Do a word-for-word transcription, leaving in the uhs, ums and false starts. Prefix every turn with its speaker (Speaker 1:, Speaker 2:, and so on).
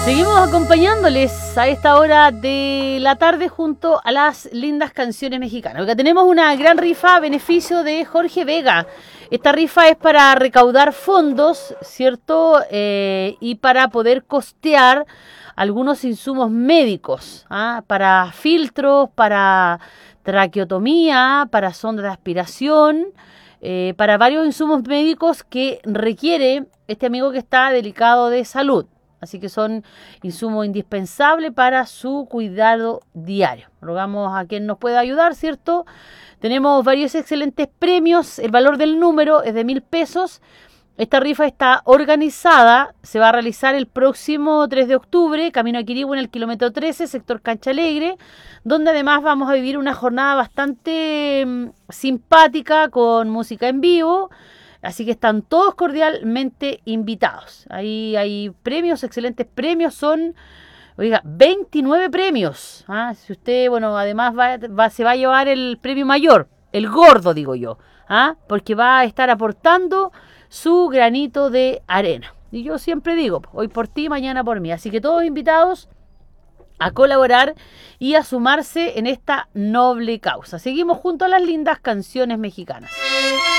Speaker 1: Seguimos acompañándoles a esta hora de la tarde junto a las lindas canciones mexicanas. Acá tenemos una gran rifa a beneficio de Jorge Vega. Esta rifa es para recaudar fondos, ¿cierto? Eh, y para poder costear algunos insumos médicos, ¿ah? Para filtros, para traqueotomía, para sonda de aspiración, eh, para varios insumos médicos que requiere este amigo que está delicado de salud. Así que son insumos indispensables para su cuidado diario. Rogamos a quien nos pueda ayudar, ¿cierto? Tenemos varios excelentes premios. El valor del número es de mil pesos. Esta rifa está organizada. Se va a realizar el próximo tres de octubre, camino a Quirihue, en el kilómetro trece, sector Cancha Alegre, donde además vamos a vivir una jornada bastante mmm, simpática con música en vivo. Así que están todos cordialmente invitados. Ahí hay premios, excelentes premios. Son, oiga, veintinueve premios. ¿Ah? Si usted, bueno, además va, va, se va a llevar el premio mayor, el gordo, digo yo. ¿Ah? Porque va a estar aportando su granito de arena. Y yo siempre digo, hoy por ti, mañana por mí. Así que todos invitados a colaborar y a sumarse en esta noble causa. Seguimos junto a las lindas canciones mexicanas.